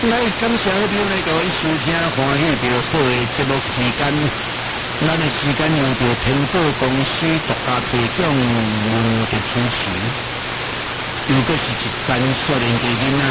来，感谢好朋友来各位收听欢喜着好的节目时间，咱的时间由着天宝公司独家提供的支持，如果是一层少年家囡仔